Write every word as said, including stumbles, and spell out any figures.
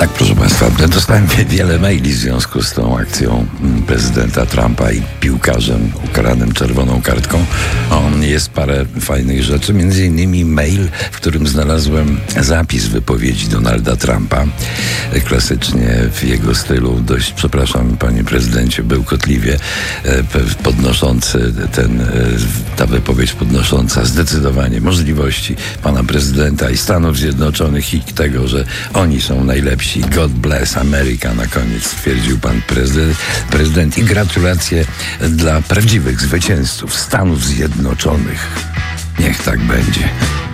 Tak, proszę Państwa, dostałem wiele maili w związku z tą akcją prezydenta Trumpa i piłkarzem ukaranym czerwoną kartką. On jest parę fajnych rzeczy, między innymi mail, w którym znalazłem zapis wypowiedzi Donalda Trumpa. Klasycznie w jego stylu, dość, przepraszam panie prezydencie, bełkotliwie podnoszący ten, ta wypowiedź podnosząca zdecydowanie możliwości pana prezydenta i Stanów Zjednoczonych i tego, że oni są najlepsi. God bless America, na koniec stwierdził pan prezydent, prezydent. I gratulacje dla prawdziwych zwycięzców Stanów Zjednoczonych. Niech tak będzie.